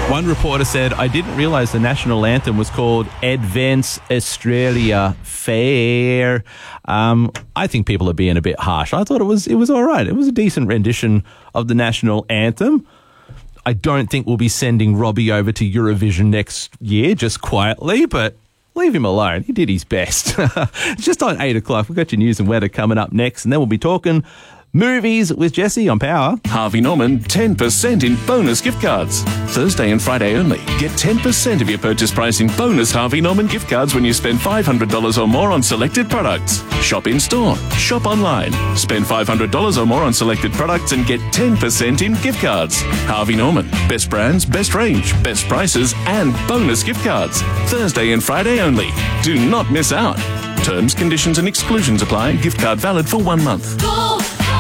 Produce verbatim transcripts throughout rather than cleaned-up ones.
One reporter said, I didn't realise the national anthem was called Advance Australia Fair. Um, I think people are being a bit harsh. I thought it was it was all right. It was a decent rendition of the national anthem. I don't think we'll be sending Robbie over to Eurovision next year just quietly, but leave him alone. He did his best. It's just on eight o'clock. We've got your news and weather coming up next, and then we'll be talking movies with Jesse on Power. Harvey Norman, ten percent in bonus gift cards. Thursday and Friday only. Get ten percent of your purchase price in bonus Harvey Norman gift cards when you spend five hundred dollars or more on selected products. Shop in store. Shop online. Spend five hundred dollars or more on selected products and get ten percent in gift cards. Harvey Norman. Best brands, best range, best prices and bonus gift cards. Thursday and Friday only. Do not miss out. Terms, conditions and exclusions apply. Gift card valid for one month. Go!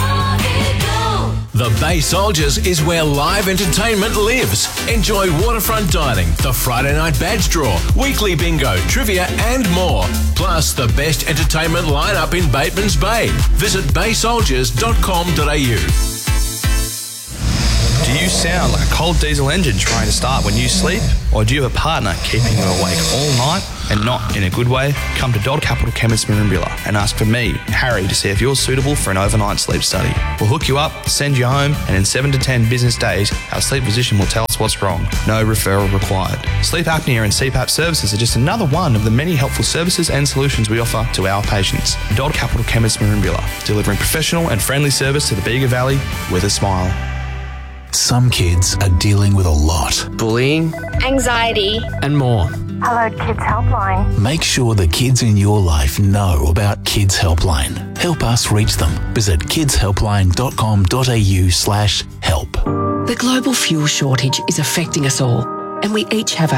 The Bay Soldiers is where live entertainment lives. Enjoy waterfront dining, the Friday night badge draw, weekly bingo, trivia and more. Plus the best entertainment lineup in Bateman's Bay. Visit bay soldiers dot com dot a u. Do you sound like a cold diesel engine trying to start when you sleep? Or do you have a partner keeping you awake all night and not in a good way? Come to Dodd Capital Chemist Merimbula and ask for me, Harry, to see if you're suitable for an overnight sleep study. We'll hook you up, send you home, and in seven to ten business days, our sleep physician will tell us what's wrong. No referral required. Sleep apnea and C PAP services are just another one of the many helpful services and solutions we offer to our patients. Dodd Capital Chemist Merimbula, delivering professional and friendly service to the Bega Valley with a smile. Some kids are dealing with a lot. Bullying, anxiety, and more. Hello Kids Helpline. Make sure the kids in your life know about Kids Helpline. Help us reach them. Visit kids helpline dot com dot a u slash help. The global fuel shortage is affecting us all, and we each have our